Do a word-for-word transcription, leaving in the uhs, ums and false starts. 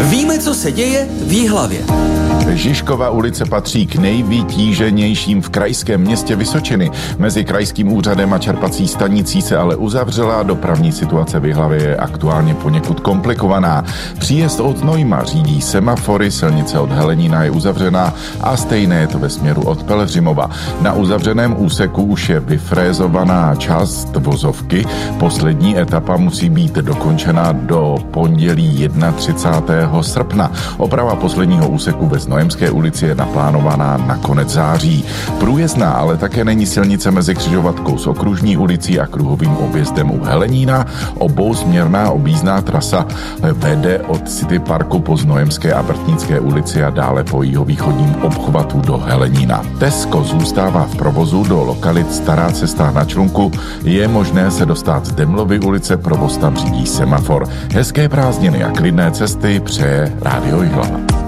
Víme, co se děje v Jihlavě. Žižkova ulice patří k nejvytíženějším v krajském městě Vysočiny. Mezi krajským úřadem a čerpací stanicí se ale uzavřela. Dopravní situace v Jihlavě je aktuálně poněkud komplikovaná. Příjezd od Nojma řídí semafory, silnice od Helenína je uzavřená a stejné je to ve směru od Pelhřimova. Na uzavřeném úseku už je vyfrézovaná část vozovky. Poslední etapa musí být dokončena do pondělí třicátého prvního srpna. Oprava posledního úseku ve Znojemské ulici je naplánovaná na konec září. Průjezdná ale také není silnice mezi křižovatkou s Okružní ulicí a kruhovým objezdem u Helenína. Obousměrná objízdná trasa vede od City Parku po Znojemské a Vrtnické ulici a dále po jihovýchodním obchvatu do Helenína. Tesco zůstává v provozu do lokalit Stará cesta na Člunku. Je možné se dostat z Demlovy ulice, provoz tam řídí semafor. Hezké prázdniny a klidné cesty přeje Rádio Jihlava.